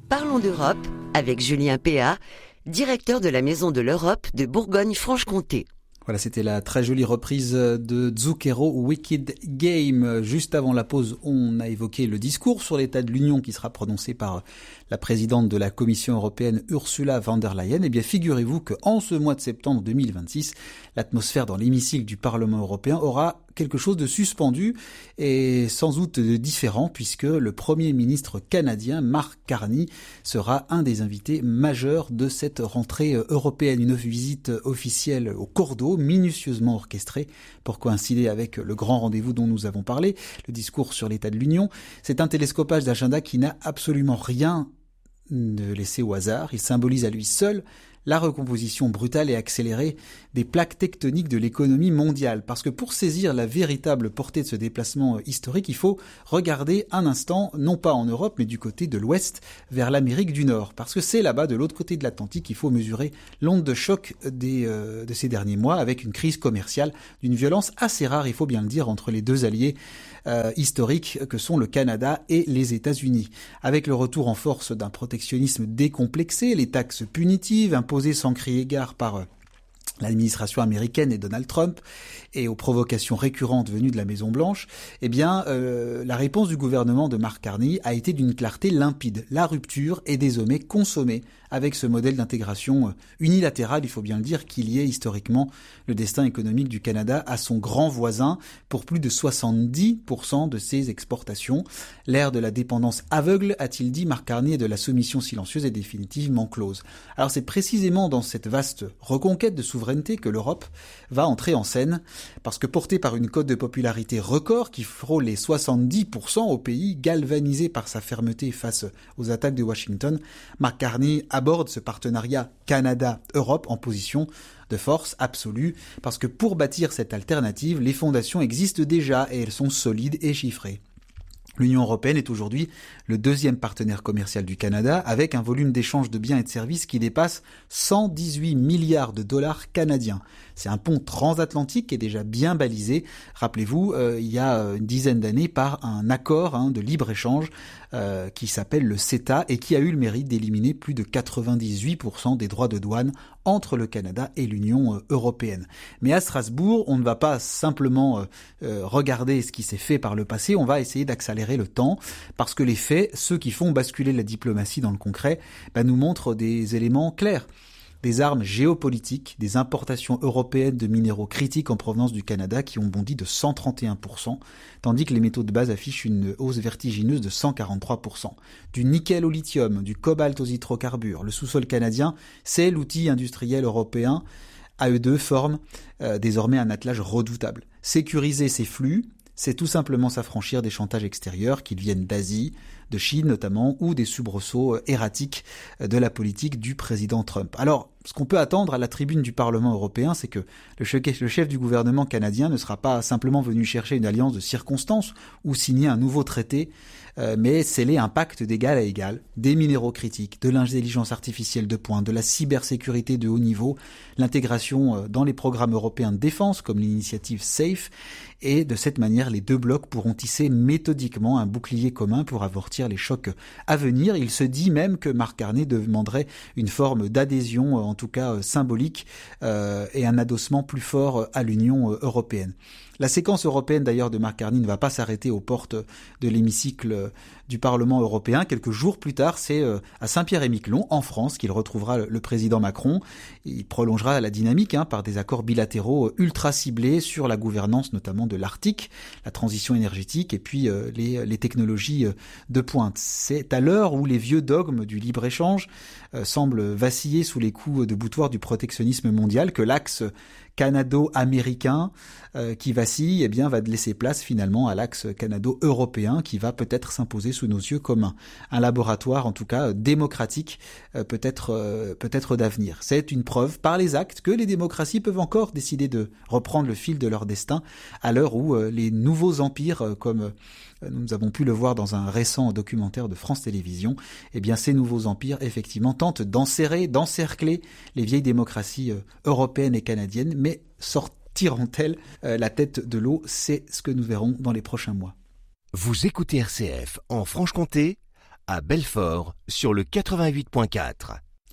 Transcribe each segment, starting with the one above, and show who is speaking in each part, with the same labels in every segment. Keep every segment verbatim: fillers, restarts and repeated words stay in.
Speaker 1: Parlons d'Europe avec Julien Péat, directeur de la Maison de l'Europe de Bourgogne-Franche-Comté.
Speaker 2: Voilà, c'était la très jolie reprise de Zucchero Wicked Game. Juste avant la pause, on a évoqué le discours sur l'état de l'Union qui sera prononcé par la présidente de la Commission européenne, Ursula von der Leyen. Eh bien, figurez-vous qu'en ce mois de septembre deux mille vingt-six, l'atmosphère dans l'hémicycle du Parlement européen aura quelque chose de suspendu et sans doute de différent, puisque le Premier ministre canadien, Mark Carney, sera un des invités majeurs de cette rentrée européenne. Une visite officielle au cordeau, minutieusement orchestrée pour coïncider avec le grand rendez-vous dont nous avons parlé, le discours sur l'état de l'Union. C'est un télescopage d'agenda qui n'a absolument rien de laissé au hasard. Il symbolise à lui seul la recomposition brutale et accélérée des plaques tectoniques de l'économie mondiale. Parce que pour saisir la véritable portée de ce déplacement historique, il faut regarder un instant, non pas en Europe, mais du côté de l'Ouest, vers l'Amérique du Nord. Parce que c'est là-bas, de l'autre côté de l'Atlantique, qu'il faut mesurer l'onde de choc des, euh, de ces derniers mois, avec une crise commerciale d'une violence assez rare, il faut bien le dire, entre les deux alliés euh, historiques que sont le Canada et les États-Unis. Avec le retour en force d'un protectionnisme décomplexé, les taxes punitives imposées sans crier gare par l'administration américaine et Donald Trump, et aux provocations récurrentes venues de la Maison-Blanche, eh bien, euh, la réponse du gouvernement de Mark Carney a été d'une clarté limpide. La rupture est désormais consommée avec ce modèle d'intégration unilatérale, il faut bien le dire, qui liait historiquement le destin économique du Canada à son grand voisin pour plus de soixante-dix pour cent de ses exportations. L'ère de la dépendance aveugle, a-t-il dit, Mark Carney, et de la soumission silencieuse est définitivement close. Alors c'est précisément dans cette vaste reconquête de souveraineté que l'Europe va entrer en scène, parce que portée par une cote de popularité record qui frôle les soixante-dix pour cent au pays, galvanisé par sa fermeté face aux attaques de Washington, Mark Carney aborde ce partenariat Canada-Europe en position de force absolue, parce que pour bâtir cette alternative, les fondations existent déjà et elles sont solides et chiffrées. L'Union européenne est aujourd'hui le deuxième partenaire commercial du Canada, avec un volume d'échange de biens et de services qui dépasse cent dix-huit milliards de dollars canadiens. C'est un pont transatlantique qui est déjà bien balisé. Rappelez-vous, euh, il y a une dizaine d'années, par un accord hein, de libre-échange euh, qui s'appelle le CETA et qui a eu le mérite d'éliminer plus de quatre-vingt-dix-huit pour cent des droits de douane entre le Canada et l'Union européenne. Mais à Strasbourg, on ne va pas simplement euh, regarder ce qui s'est fait par le passé, on va essayer d'accélérer le temps, parce que les faits, ceux qui font basculer la diplomatie dans le concret, bah, nous montrent des éléments clairs. Des armes géopolitiques, des importations européennes de minéraux critiques en provenance du Canada qui ont bondi de cent trente et un pour cent, tandis que les métaux de base affichent une hausse vertigineuse de cent quarante-trois pour cent. Du nickel au lithium, du cobalt aux hydrocarbures, le sous-sol canadien, c'est l'outil industriel européen. À eux deux forment euh, désormais un attelage redoutable. Sécuriser ces flux, c'est tout simplement s'affranchir des chantages extérieurs, qu'ils viennent d'Asie, de Chine notamment, ou des soubresauts erratiques de la politique du président Trump. Alors, ce qu'on peut attendre à la tribune du Parlement européen, c'est que le chef du gouvernement canadien ne sera pas simplement venu chercher une alliance de circonstances ou signer un nouveau traité, euh, mais sceller un pacte d'égal à égal, des minéraux critiques, de l'intelligence artificielle de pointe, de la cybersécurité de haut niveau, l'intégration dans les programmes européens de défense comme l'initiative SAFE, et de cette manière, les deux blocs pourront tisser méthodiquement un bouclier commun pour amortir les chocs à venir. Il se dit même que Mark Carney demanderait une forme d'adhésion, en tout cas symbolique, euh, et un adossement plus fort à l'Union européenne. La séquence européenne d'ailleurs de Mark Carney ne va pas s'arrêter aux portes de l'hémicycle du Parlement européen. Quelques jours plus tard, c'est à Saint-Pierre-et-Miquelon, en France, qu'il retrouvera le président Macron. Il prolongera la dynamique hein, par des accords bilatéraux ultra ciblés sur la gouvernance notamment de l'Arctique, la transition énergétique et puis euh, les, les technologies de pointe. C'est à l'heure où les vieux dogmes du libre-échange euh, semblent vaciller sous les coups de boutoir du protectionnisme mondial que l'axe canado-américain euh, qui vacille, eh bien, va laisser place finalement à l'axe canado-européen qui va peut-être s'imposer sous nos yeux comme un, un laboratoire, en tout cas démocratique, euh, peut-être, euh, peut-être d'avenir. C'est une preuve par les actes que les démocraties peuvent encore décider de reprendre le fil de leur destin à l'heure où euh, les nouveaux empires, euh, comme euh, nous avons pu le voir dans un récent documentaire de France Télévisions, eh bien, ces nouveaux empires, effectivement, tentent d'enserrer, d'encercler les vieilles démocraties euh, européennes et canadiennes, mais sortiront-elles euh, la tête de l'eau? C'est ce que nous verrons dans les prochains mois.
Speaker 3: Vous écoutez R C F en Franche-Comté à Belfort sur le quatre-vingt-huit virgule quatre.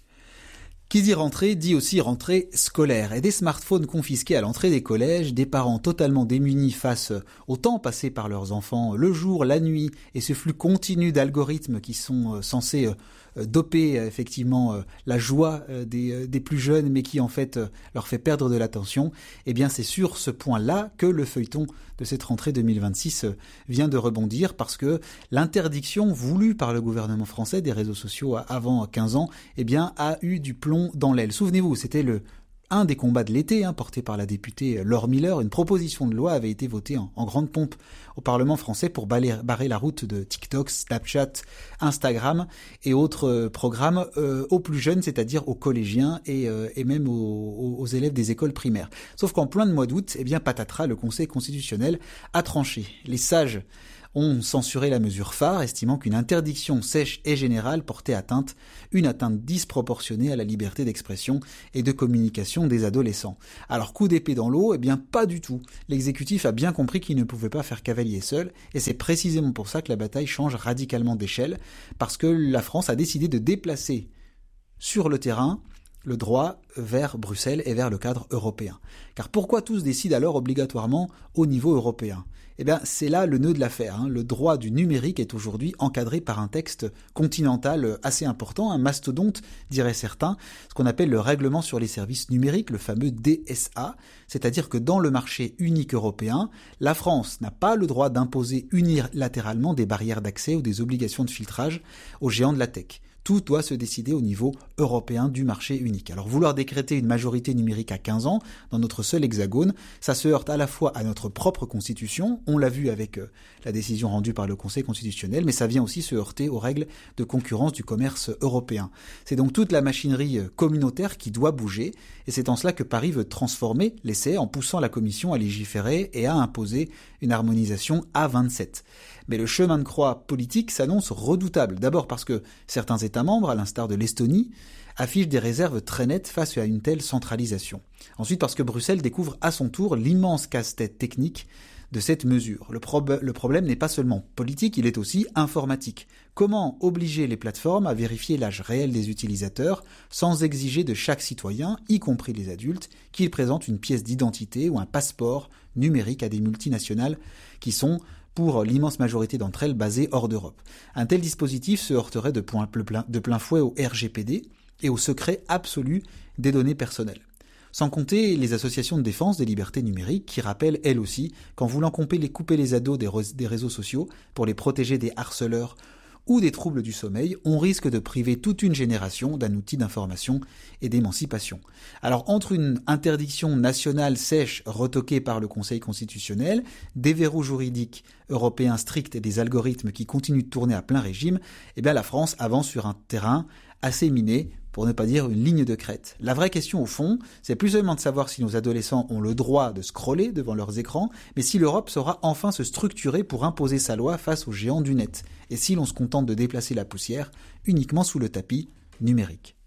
Speaker 2: Qui dit rentrée dit aussi rentrée scolaire. Et des smartphones confisqués à l'entrée des collèges, des parents totalement démunis face au temps passé par leurs enfants, le jour, la nuit, et ce flux continu d'algorithmes qui sont censés doper effectivement la joie des, des plus jeunes, mais qui en fait leur fait perdre de l'attention. Eh bien, c'est sur ce point-là que le feuilleton de cette rentrée deux mille vingt-six vient de rebondir, parce que l'interdiction voulue par le gouvernement français des réseaux sociaux avant quinze ans, eh bien, a eu du plomb dans l'aile. Souvenez-vous, c'était le un des combats de l'été, hein, porté par la députée Laure Miller. Une proposition de loi avait été votée en, en grande pompe au Parlement français pour baler, barrer la route de TikTok, Snapchat, Instagram et autres euh, programmes euh, aux plus jeunes, c'est-à-dire aux collégiens et, euh, et même aux, aux élèves des écoles primaires. Sauf qu'en plein de mois d'août, eh bien patatras, le Conseil constitutionnel a tranché. Les sages ont censuré la mesure phare, estimant qu'une interdiction sèche et générale portait atteinte, une atteinte disproportionnée à la liberté d'expression et de communication des adolescents. Alors, coup d'épée dans l'eau, eh bien pas du tout. L'exécutif a bien compris qu'il ne pouvait pas faire cavalier seul, et c'est précisément pour ça que la bataille change radicalement d'échelle, parce que la France a décidé de déplacer sur le terrain le droit vers Bruxelles et vers le cadre européen. Car pourquoi tous décident alors obligatoirement au niveau européen ? Eh bien, c'est là le nœud de l'affaire. Hein. Le droit du numérique est aujourd'hui encadré par un texte continental assez important, un mastodonte, diraient certains, ce qu'on appelle le règlement sur les services numériques, le fameux D S A, c'est-à-dire que dans le marché unique européen, la France n'a pas le droit d'imposer unilatéralement des barrières d'accès ou des obligations de filtrage aux géants de la tech. Tout doit se décider au niveau européen du marché unique. Alors vouloir décréter une majorité numérique à quinze ans dans notre seul hexagone, ça se heurte à la fois à notre propre constitution, on l'a vu avec euh, la décision rendue par le Conseil constitutionnel, mais ça vient aussi se heurter aux règles de concurrence du commerce européen. C'est donc toute la machinerie communautaire qui doit bouger, et c'est en cela que Paris veut transformer l'essai en poussant la Commission à légiférer et à imposer une harmonisation à vingt-sept. Mais le chemin de croix politique s'annonce redoutable. D'abord parce que certains États membres, à l'instar de l'Estonie, affichent des réserves très nettes face à une telle centralisation. Ensuite parce que Bruxelles découvre à son tour l'immense casse-tête technique de cette mesure. Le, prob- le problème n'est pas seulement politique, il est aussi informatique. Comment obliger les plateformes à vérifier l'âge réel des utilisateurs sans exiger de chaque citoyen, y compris les adultes, qu'il présente une pièce d'identité ou un passeport numérique à des multinationales qui sont, pour l'immense majorité d'entre elles, basées hors d'Europe. Un tel dispositif se heurterait de, point, de plein fouet au R G P D et au secret absolu des données personnelles. Sans compter les associations de défense des libertés numériques qui rappellent, elles aussi, qu'en voulant couper les, couper les ados des, re- des réseaux sociaux pour les protéger des harceleurs ou des troubles du sommeil, on risque de priver toute une génération d'un outil d'information et d'émancipation. Alors, entre une interdiction nationale sèche retoquée par le Conseil constitutionnel, des verrous juridiques européens stricts et des algorithmes qui continuent de tourner à plein régime, eh bien la France avance sur un terrain assez miné, pour ne pas dire une ligne de crête. La vraie question au fond, c'est plus seulement de savoir si nos adolescents ont le droit de scroller devant leurs écrans, mais si l'Europe saura enfin se structurer pour imposer sa loi face aux géants du net, et si l'on se contente de déplacer la poussière uniquement sous le tapis numérique.